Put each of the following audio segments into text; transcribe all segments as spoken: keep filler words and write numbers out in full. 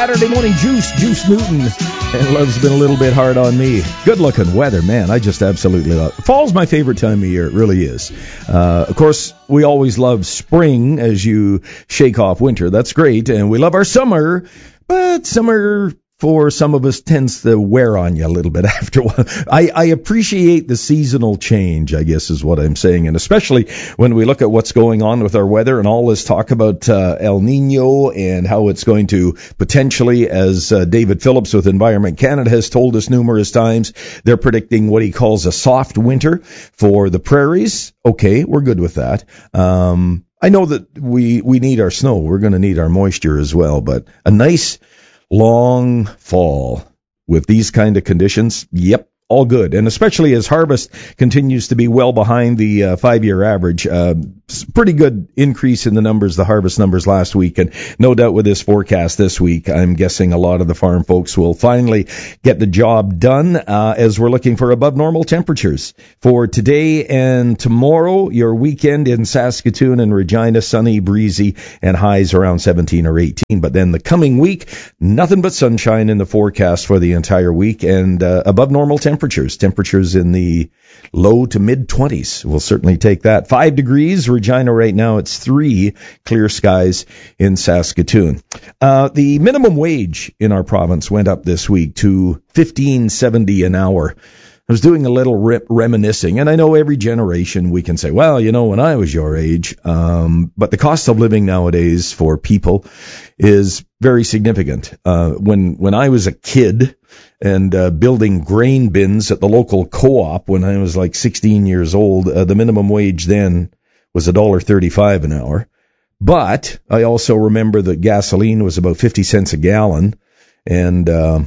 Saturday morning juice, Juice Newton, and love's been a little bit hard on me. Good looking weather, man. I just absolutely love it. Fall's my favorite time of year. It really is. Uh, of course, we always love spring as you shake off winter. That's great. And we love our summer, but summer for some of us tends to wear on you a little bit after a while. I, I appreciate the seasonal change, I guess is what I'm saying. And especially when we look at what's going on with our weather and all this talk about uh, El Nino and how it's going to potentially, as uh, David Phillips with Environment Canada has told us numerous times, they're predicting what he calls a soft winter for the prairies. Okay, we're good with that. Um, I know that we, we need our snow. We're going to need our moisture as well, but a nice long fall with these kind of conditions, yep, all good. And especially as harvest continues to be well behind the uh, five-year average, uh, pretty good increase in the numbers, the harvest numbers last week. And no doubt with this forecast this week, I'm guessing a lot of the farm folks will finally get the job done uh, as we're looking for above normal temperatures for today and tomorrow. Your weekend in Saskatoon and Regina, sunny, breezy, and highs around seventeen or eighteen. But then the coming week, nothing but sunshine in the forecast for the entire week and uh, above normal temperatures. Temperatures, temperatures in the low to mid twenties. We'll certainly take that. Five degrees, Regina right now. It's three, clear skies in Saskatoon. Uh, the minimum wage in our province went up this week to fifteen seventy an hour. I was doing a little rip reminiscing, and I know every generation we can say, well, you know, when I was your age, um, but the cost of living nowadays for people is very significant. Uh, when, when I was a kid and, uh, building grain bins at the local co-op when I was like sixteen years old, uh, the minimum wage then was one dollar thirty-five an hour. But I also remember that gasoline was about fifty cents a gallon and, uh,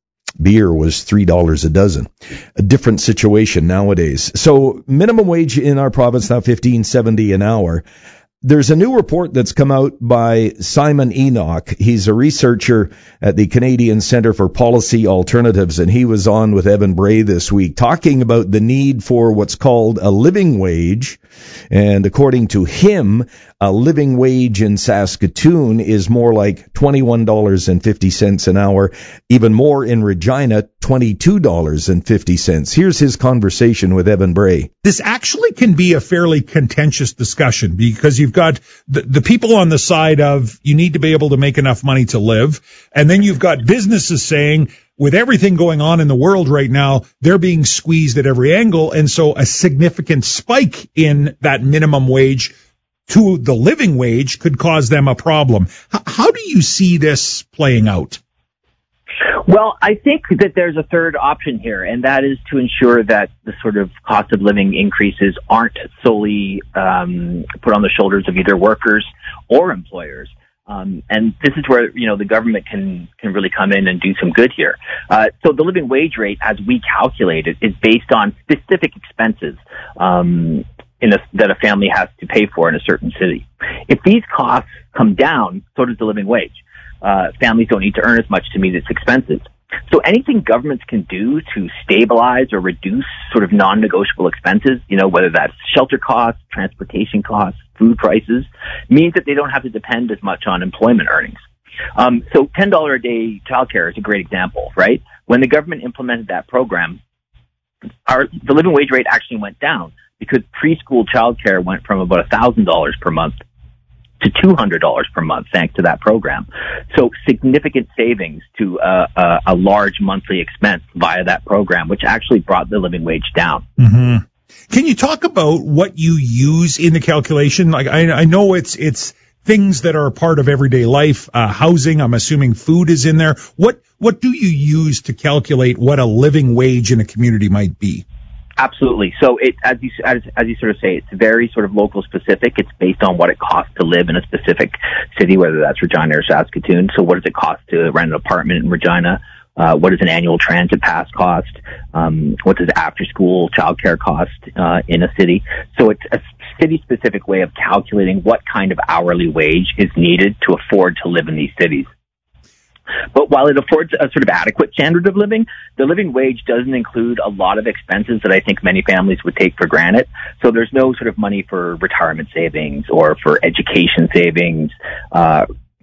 beer was three dollars a dozen. A different situation nowadays. So minimum wage in our province now fifteen seventy an hour. There's a new report that's come out by Simon Enoch. He's a researcher at the Canadian Centre for Policy Alternatives, and he was on with Evan Bray this week talking about the need for what's called a living wage. And according to him, a living wage in Saskatoon is more like twenty-one dollars and fifty cents an hour, even more in Regina, twenty-two dollars and fifty cents. Here's his conversation with Evan Bray. This actually can be a fairly contentious discussion because you've got the, the people on the side of you need to be able to make enough money to live, and then you've got businesses saying, with everything going on in the world right now, they're being squeezed at every angle, and so a significant spike in that minimum wage to the living wage could cause them a problem. H- how do you see this playing out? Well, I think that there's a third option here, and that is to ensure that the sort of cost of living increases aren't solely um, put on the shoulders of either workers or employers. Um, and this is where, you know, the government can, can really come in and do some good here. Uh, so the living wage rate, as we calculate it, is based on specific expenses, um, in a, that a family has to pay for in a certain city. If these costs come down, so does the living wage. Uh, families don't need to earn as much to meet its expenses. So anything governments can do to stabilize or reduce sort of non-negotiable expenses, you know, whether that's shelter costs, transportation costs, food prices, means that they don't have to depend as much on employment earnings. Um, so ten dollars a day childcare is a great example, right? When the government implemented that program, our, the living wage rate actually went down because preschool childcare went from about one thousand dollars per month to two hundred dollars per month, thanks to that program. So significant savings to uh, a, a large monthly expense via that program, which actually brought the living wage down. Mm-hmm. Can you talk about what you use in the calculation? Like, I, I know it's it's things that are a part of everyday life, uh, housing. I'm assuming food is in there. What what do you use to calculate what a living wage in a community might be? Absolutely. So it, as you, as, as you sort of say, it's very sort of local specific. It's based on what it costs to live in a specific city, whether that's Regina or Saskatoon. So what does it cost to rent an apartment in Regina? Uh, what does an annual transit pass cost? Um, what does after school childcare cost, uh, in a city? So it's a city specific way of calculating what kind of hourly wage is needed to afford to live in these cities. But while it affords a sort of adequate standard of living, the living wage doesn't include a lot of expenses that I think many families would take for granted. So there's no sort of money for retirement savings or for education savings, uh,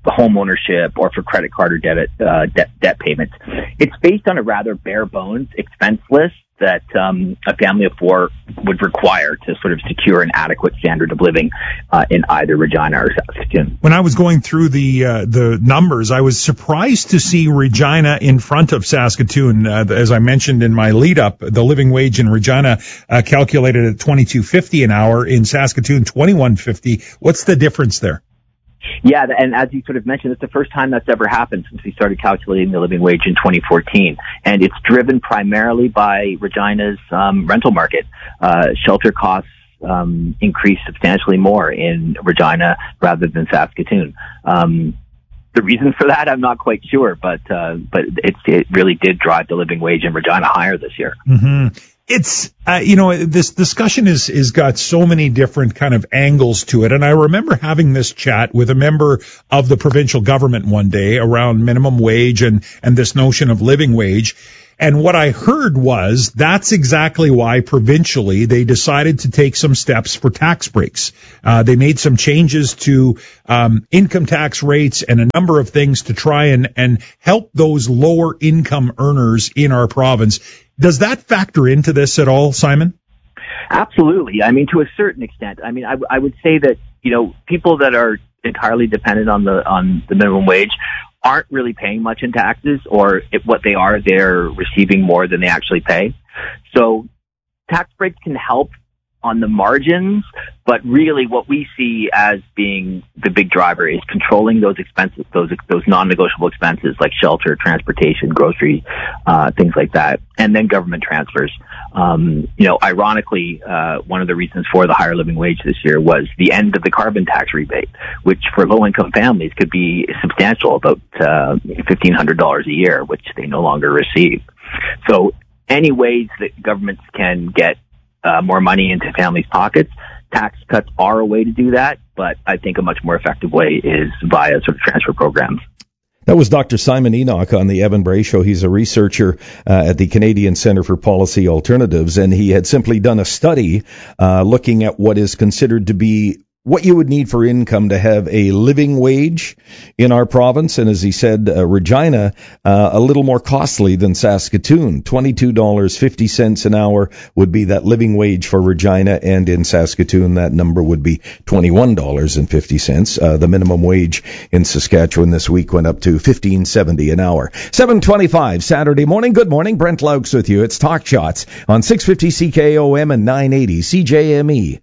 home ownership or for credit card or debit uh, debt, debt payments. It's based on a rather bare bones expense list that um, a family of four would require to sort of secure an adequate standard of living uh, in either Regina or Saskatoon. When I was going through the uh, the numbers, I was surprised to see Regina in front of Saskatoon. Uh, as I mentioned in my lead-up, the living wage in Regina uh, calculated at twenty-two fifty an hour, in Saskatoon twenty-one fifty. What's the difference there? Yeah, and as you sort of mentioned, it's the first time that's ever happened since we started calculating the living wage in twenty fourteen. And it's driven primarily by Regina's um, rental market. Uh, shelter costs um, increased substantially more in Regina rather than Saskatoon. Um, the reason for that, I'm not quite sure, but uh, but it, it really did drive the living wage in Regina higher this year. Mm-hmm. It's, uh, you know, this discussion is, is got so many different kind of angles to it. And I remember having this chat with a member of the provincial government one day around minimum wage and, and this notion of living wage. And what I heard was that's exactly why provincially they decided to take some steps for tax breaks. Uh, they made some changes to um, income tax rates and a number of things to try and, and help those lower income earners in our province. Does that factor into this at all, Simon? Absolutely. I mean, to a certain extent. I mean, I, I would say that, you know, people that are entirely dependent on the on the minimum wage aren't really paying much in taxes, or if what they are, they're receiving more than they actually pay. So tax breaks can help on the margins, but really what we see as being the big driver is controlling those expenses, those those non-negotiable expenses like shelter, transportation, groceries, uh, things like that, and then government transfers. Um, you know, ironically, uh, one of the reasons for the higher living wage this year was the end of the carbon tax rebate, which for low-income families could be substantial, about uh, fifteen hundred dollars a year, which they no longer receive. So any ways that governments can get Uh, more money into families' pockets. Tax cuts are a way to do that, but I think a much more effective way is via sort of transfer programs. That was Doctor Simon Enoch on the Evan Bray Show. He's a researcher uh, at the Canadian Centre for Policy Alternatives, and he had simply done a study uh, looking at what is considered to be what you would need for income to have a living wage in our province. And as he said, uh, Regina, uh, a little more costly than Saskatoon. twenty-two dollars and fifty cents an hour would be that living wage for Regina, and in Saskatoon that number would be twenty-one dollars and fifty cents. Uh, the minimum wage in Saskatchewan this week went up to fifteen seventy an hour. seven twenty-five Saturday morning. Good morning. Brent Laux with you. It's Talk Shots on six fifty C K O M and nine eighty C J M E.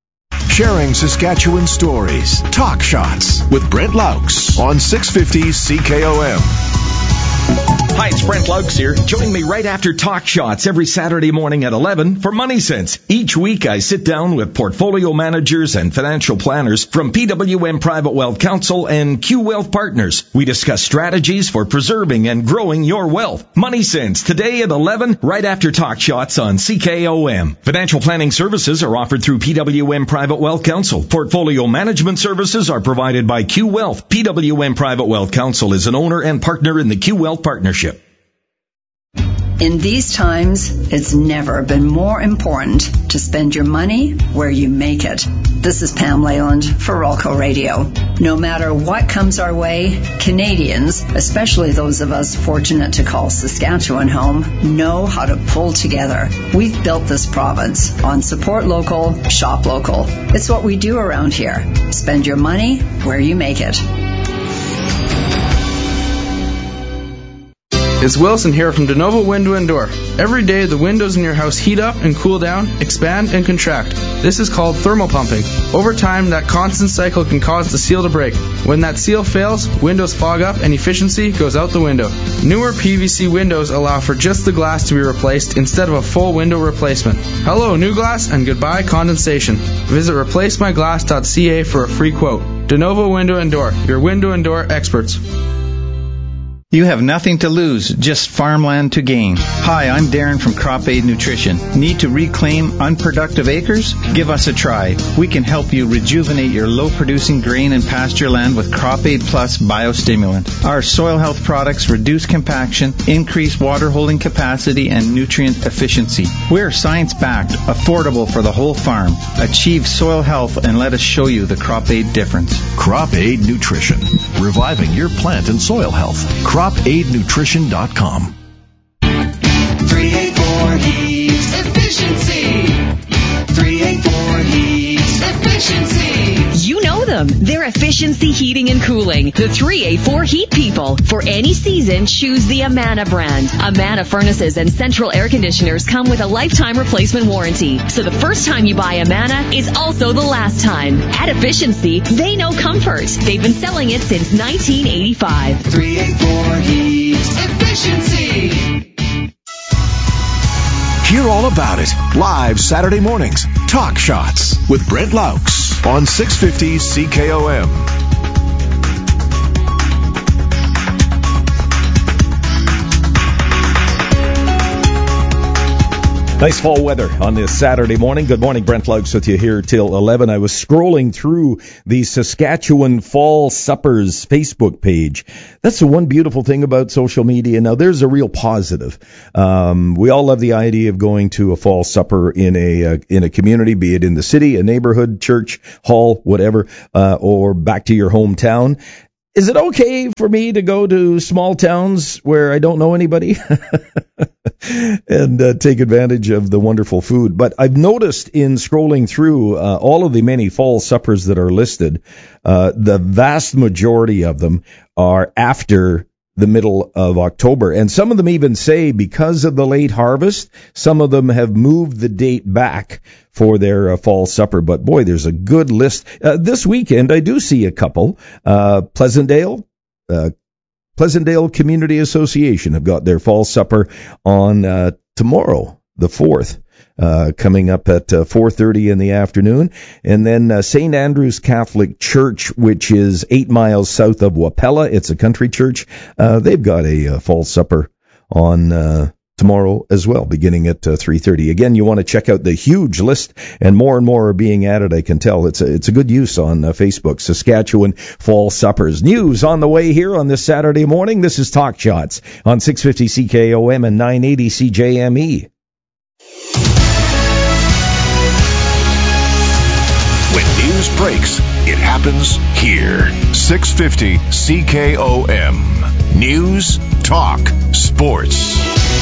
Sharing Saskatchewan stories. Talk Shots with Brent Laux on six fifty C K O M. Hi, it's Brent Laux here. Join me right after Talk Shots every Saturday morning at eleven for Money Sense. Each week I sit down with portfolio managers and financial planners from P W M Private Wealth Council and Q Wealth Partners. We discuss strategies for preserving and growing your wealth. Money Sense today at eleven right after Talk Shots on C K O M. Financial planning services are offered through P W M Private Wealth Council. Portfolio management services are provided by Q Wealth. P W M Private Wealth Council is an owner and partner in the Q Wealth Partnership. In these times, it's never been more important to spend your money where you make it. This is Pam Leyland for Rolco Radio. No matter what comes our way, Canadians, especially those of us fortunate to call Saskatchewan home, know how to pull together. We've built this province on support local, shop local. It's what we do around here. Spend your money where you make it. It's Wilson here from DeNovo Window and Door. Every day the windows in your house heat up and cool down, expand and contract. This is called thermal pumping. Over time, that constant cycle can cause the seal to break. When that seal fails, windows fog up and efficiency goes out the window. Newer P V C windows allow for just the glass to be replaced instead of a full window replacement. Hello, new glass, and goodbye condensation. Visit replace my glass dot c a for a free quote. DeNovo Window and Door, your window and door experts. You have nothing to lose, just farmland to gain. Hi, I'm Darren from Crop Aid Nutrition. Need to reclaim unproductive acres? Give us a try. We can help you rejuvenate your low-producing grain and pasture land with Crop Aid Plus Biostimulant. Our soil health products reduce compaction, increase water holding capacity, and nutrient efficiency. We're science-backed, affordable for the whole farm. Achieve soil health and let us show you the Crop Aid difference. Crop Aid Nutrition, reviving your plant and soil health. crop aid nutrition dot com. three eighty-four Heats Efficiency. three eighty-four Heats Efficiency. You know them. They're Efficiency Heating and Cooling. The three eighty-four Heat People. For any season, choose the Amana brand. Amana furnaces and central air conditioners come with a lifetime replacement warranty. So the first time you buy Amana is also the last time. At Efficiency, they know comfort. They've been selling it since nineteen eighty-five. three eighty-four Heats Efficiency. Hear all about it live Saturday mornings. Talk Shots with Brent Laux on six fifty C K O M. Nice fall weather on this Saturday morning. Good morning, Brent Laux with you here till eleven. I was scrolling through the Saskatchewan Fall Suppers Facebook page. That's the one beautiful thing about social media. Now, there's a real positive. Um, we all love the idea of going to a fall supper in a uh, in a community, be it in the city, a neighborhood, church, hall, whatever, uh, or back to your hometown. Is it okay for me to go to small towns where I don't know anybody and uh, take advantage of the wonderful food? But I've noticed in scrolling through uh, all of the many fall suppers that are listed, uh, the vast majority of them are after the middle of October. And some of them even say because of the late harvest, some of them have moved the date back for their uh, fall supper. But boy, there's a good list. Uh, this weekend, I do see a couple. Uh, Pleasantdale, uh, Pleasantdale Community Association have got their fall supper on uh, tomorrow, the fourth. Uh, coming up at uh, four thirty in the afternoon. And then uh, Saint Andrew's Catholic Church, which is eight miles south of Wapella. It's a country church. Uh, they've got a uh, fall supper on uh, tomorrow as well, beginning at uh, three thirty. Again, you want to check out the huge list, and more and more are being added, I can tell. It's a, it's a good use on uh, Facebook. Saskatchewan Fall Suppers. News on the way here on this Saturday morning. This is Talk Shots on six fifty C K O M and nine eighty C J M E. When news breaks, it happens here. six fifty C K O M. News, talk, sports.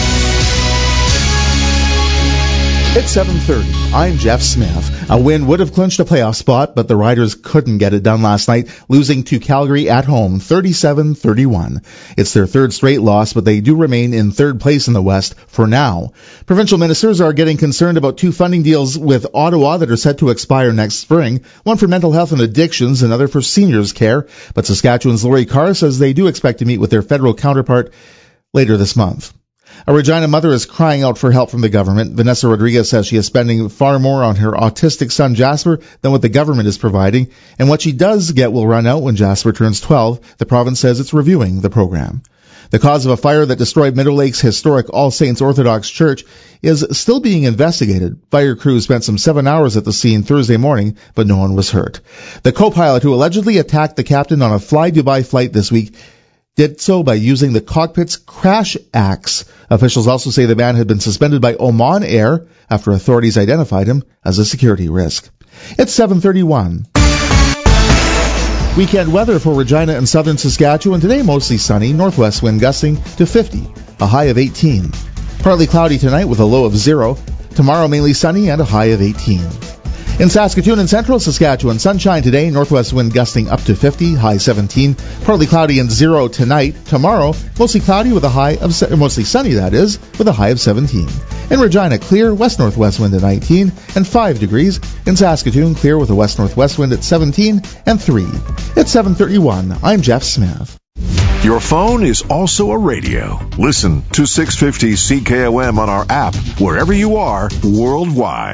It's seven thirty. I'm Jeff Smith. A win would have clinched a playoff spot, but the Riders couldn't get it done last night, losing to Calgary at home thirty-seven thirty-one. It's their third straight loss, but they do remain in third place in the West for now. Provincial ministers are getting concerned about two funding deals with Ottawa that are set to expire next spring, one for mental health and addictions, another for seniors care. But Saskatchewan's Lori Carr says they do expect to meet with their federal counterpart later this month. A Regina mother is crying out for help from the government. Vanessa Rodriguez says she is spending far more on her autistic son Jasper than what the government is providing, and what she does get will run out when Jasper turns twelve. The province says it's reviewing the program. The cause of a fire that destroyed Middle Lake's historic All Saints Orthodox Church is still being investigated. Fire crews spent some seven hours at the scene Thursday morning, but no one was hurt. The co-pilot who allegedly attacked the captain on a Fly Dubai flight this week did so by using the cockpit's crash axe. Officials also say the man had been suspended by Oman Air after authorities identified him as a security risk. It's seven thirty-one. Weekend weather for Regina and southern Saskatchewan. Today mostly sunny, northwest wind gusting to fifty, a high of eighteen. Partly cloudy tonight with a low of zero. Tomorrow mainly sunny and a high of eighteen. In Saskatoon and central Saskatchewan, sunshine today, northwest wind gusting up to fifty, high seventeen. Partly cloudy and zero tonight. Tomorrow, mostly cloudy with a high of, mostly sunny that is, with a high of seventeen. In Regina, clear, west-northwest wind at nineteen and five degrees. In Saskatoon, clear with a west-northwest wind at seventeen and three. It's seven thirty-one. I'm Jeff Smith. Your phone is also a radio. Listen to six fifty C K O M on our app, wherever you are, worldwide.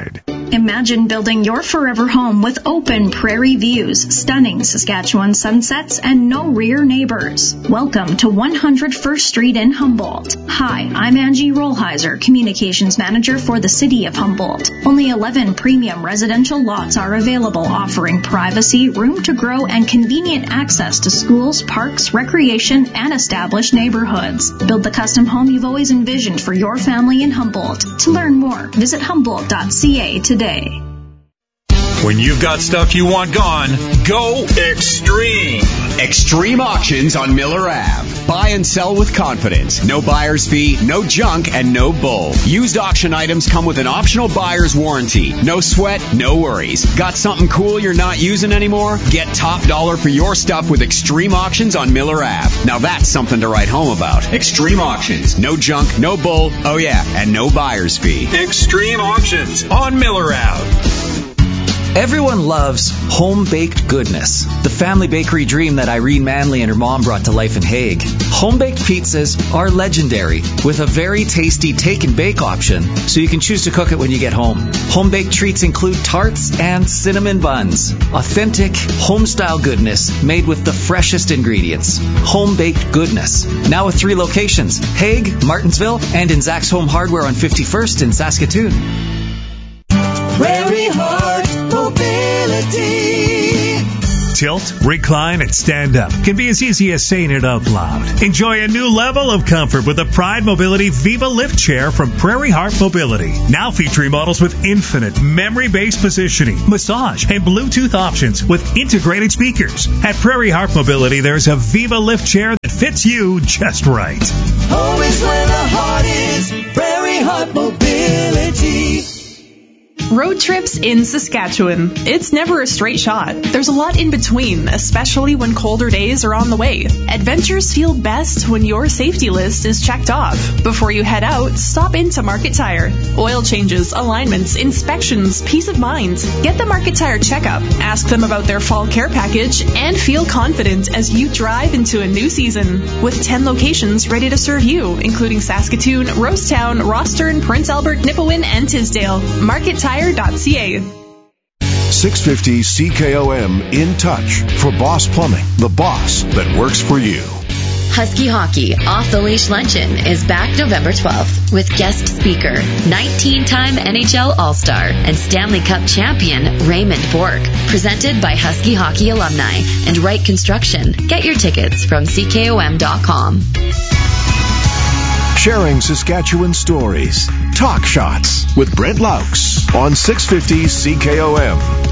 Imagine building your forever home with open prairie views, stunning Saskatchewan sunsets, and no rear neighbors. Welcome to one hundred First Street in Humboldt. Hi, I'm Angie Rollheiser, Communications Manager for the City of Humboldt. Only eleven premium residential lots are available, offering privacy, room to grow, and convenient access to schools, parks, recreation, and established neighborhoods. Build the custom home you've always envisioned for your family in Humboldt. To learn more, visit humboldt dot c a today. When you've got stuff you want gone, go Extreme. Extreme Auctions on Miller Avenue. Buy and sell with confidence. No buyer's fee, no junk, and no bull. Used auction items come with an optional buyer's warranty. No sweat, no worries. Got something cool you're not using anymore? Get top dollar for your stuff with Extreme Auctions on Miller Avenue. Now that's something to write home about. Extreme Auctions. No junk, no bull, oh yeah, and no buyer's fee. Extreme Auctions on Miller Avenue. Everyone loves home-baked goodness, the family bakery dream that Irene Manley and her mom brought to life in Hague. Home-baked pizzas are legendary, with a very tasty take-and-bake option, so you can choose to cook it when you get home. Home-baked treats include tarts and cinnamon buns. Authentic, home-style goodness made with the freshest ingredients. Home-baked goodness. Now with three locations, Hague, Martinsville, and in Zach's Home Hardware on fifty-first in Saskatoon. Prairie Heart Mobility. Tilt, recline, and stand up can be as easy as saying it out loud. Enjoy a new level of comfort with the Pride Mobility Viva Lift Chair from Prairie Heart Mobility. Now featuring models with infinite memory-based positioning, massage, and Bluetooth options with integrated speakers. At Prairie Heart Mobility, there's a Viva Lift Chair that fits you just right. Home is where the heart is. Prairie Heart Mobility. Road trips in Saskatchewan. It's never a straight shot. There's a lot in between, especially when colder days are on the way. Adventures feel best when your safety list is checked off. Before you head out, stop into Market Tire. Oil changes, alignments, inspections, peace of mind. Get the Market Tire checkup, ask them about their fall care package, and feel confident as you drive into a new season. With ten locations ready to serve you, including Saskatoon, Rosetown, Rostern, Prince Albert, Nipawin, and Tisdale. Market Tire. six fifty C K O M In Touch for Boss Plumbing, the boss that works for you. Husky Hockey Off the Leash Luncheon is back November twelfth with guest speaker, nineteen-time N H L All-Star and Stanley Cup champion Raymond Bourque. Presented by Husky Hockey alumni and Wright Construction. Get your tickets from C K O M dot com. Sharing Saskatchewan stories. Talk Shots with Brent Laux on six fifty C K O M.